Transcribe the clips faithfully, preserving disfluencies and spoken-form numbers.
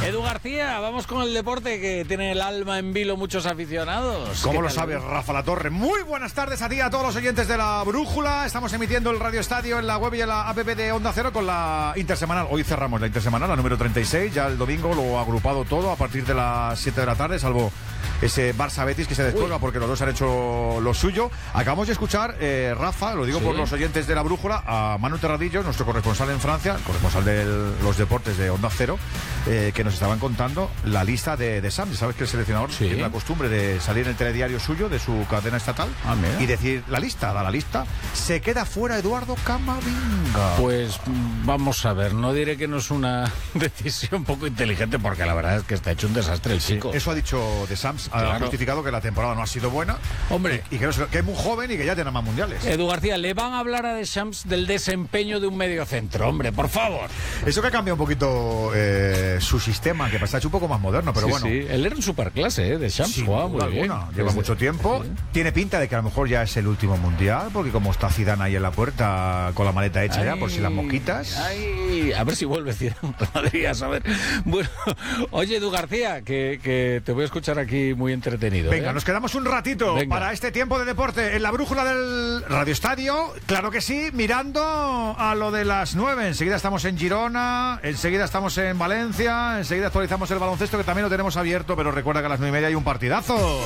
Edu García, vamos con el deporte que tiene el alma en vilo muchos aficionados. ¿Cómo lo sabes, Rafa Latorre? Muy buenas tardes a ti y a todos los oyentes de La Brújula. Estamos emitiendo el Radio Estadio en la web y en la app de Onda Cero con la intersemanal. Hoy cerramos la intersemanal, la número treinta y seis. Ya el domingo lo ha agrupado todo a partir de las siete de la tarde, salvo ese Barça-Betis que se descuelga porque los dos han hecho lo suyo. Acabamos de escuchar, eh, Rafa, lo digo ¿Sí? por los oyentes de La Brújula, a Manu Terradillo, nuestro corresponsal en Francia, el corresponsal de los deportes de Onda Cero, eh, que nos estaban contando la lista de, de Sam. ¿Sabes que el seleccionador sí. tiene la costumbre de salir en el telediario suyo, de su cadena estatal, ah, y decir la lista, da la lista? Se queda fuera Eduardo Camavinga. Pues vamos a ver, no diré que no es una decisión poco inteligente, porque la verdad es que está hecho un desastre el chico. Sí, eso ha dicho de Sams, ha claro. justificado que la temporada no ha sido buena. Hombre, y que, no, que es muy joven y que ya tiene más mundiales. Edu García, le van a hablar a Deschamps del desempeño de un mediocentro, hombre, por favor. Eso que ha cambiado un poquito eh, su sistema, que está hecho un poco más moderno, pero sí, bueno. Sí, él era un superclase, ¿eh? Deschamps sí, jugaba muy bien. Lleva sí, mucho tiempo. Sí. Tiene pinta de que a lo mejor ya es el último mundial, porque como está Zidane ahí en la puerta con la maleta hecha ay, ya, por si las mosquitas. Ay, a ver si vuelve Zidane a Madrid, a saber. Bueno, oye, Edu García, que, que te voy a escuchar aquí muy entretenido. Venga, ¿eh? nos quedamos un ratito Venga. para este tiempo de deporte en la brújula del Radio Estadio. Claro que sí, mirando a lo de las nueve. Enseguida estamos en Girona, enseguida estamos en Valencia, enseguida actualizamos el baloncesto, que también lo tenemos abierto, pero recuerda que a las nueve y media hay un partidazo.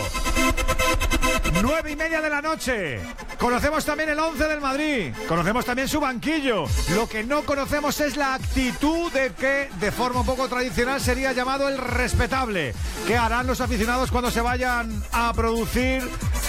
Nueve y media de la noche. Conocemos también el once del Madrid. Conocemos también su banquillo. Lo que no conocemos es la actitud de que, de forma un poco tradicional, sería llamado el respetable. ¿Qué harán los aficionados cuando se vayan a producir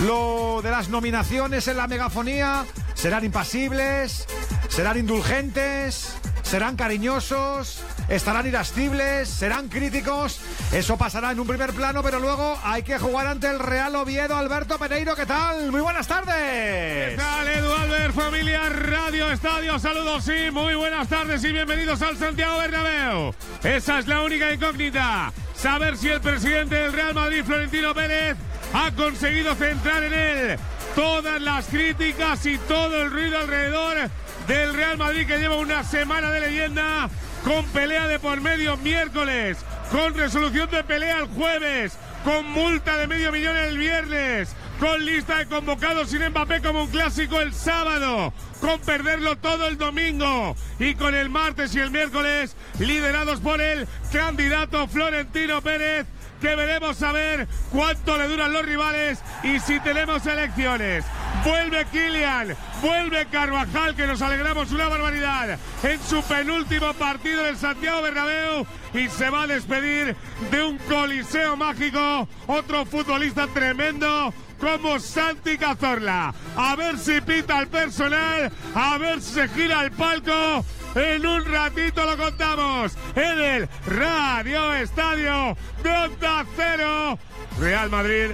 lo de las nominaciones en la megafonía? ¿Serán impasibles? ¿Serán indulgentes? ¿Serán cariñosos? ¿Estarán irascibles? ¿Serán críticos? Eso pasará en un primer plano, pero luego hay que jugar ante el Real Oviedo. Alberto Pereiro, ¿qué tal? Muy buenas tardes. ¿Qué tal, Edu Albert, familia Radio Estadio? Saludos, sí, muy buenas tardes y bienvenidos al Santiago Bernabéu. Esa es la única incógnita. Saber si el presidente del Real Madrid, Florentino Pérez, ha conseguido centrar en él todas las críticas y todo el ruido alrededor del Real Madrid, que lleva una semana de leyenda, con pelea de por medio miércoles, con resolución de pelea el jueves, con multa de medio millón el viernes, con lista de convocados sin Mbappé como un clásico el sábado, con perderlo todo el domingo y con el martes y el miércoles liderados por el candidato Florentino Pérez, que veremos a ver cuánto le duran los rivales y si tenemos elecciones. Vuelve Kylian, vuelve Carvajal, que nos alegramos una barbaridad en su penúltimo partido del Santiago Bernabéu, y se va a despedir de un coliseo mágico otro futbolista tremendo como Santi Cazorla. A ver si pita el personal, a ver si se gira el palco. En un ratito lo contamos en el Radio Estadio de Onda Cero. Real Madrid,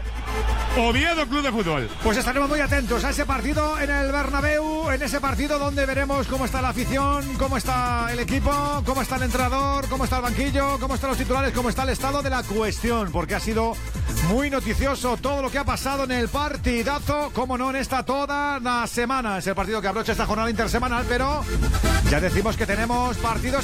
Oviedo Club de Fútbol. Pues estaremos muy atentos a ese partido en el Bernabéu, en ese partido donde veremos cómo está la afición, cómo está el equipo, cómo está el entrenador, cómo está el banquillo, cómo están los titulares, cómo está el estado de la cuestión, porque ha sido muy noticioso todo lo que ha pasado en el partidazo, como no en esta toda la semana. Es el partido que abrocha esta jornada intersemanal, pero ya decimos que tenemos partidos